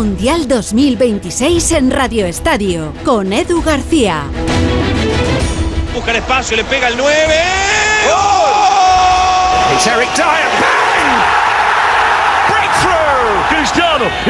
Mundial 2026 en Radio Estadio, con Edu García. Busca el espacio, le pega el 9. ¡Gol! It's Eric Dyer.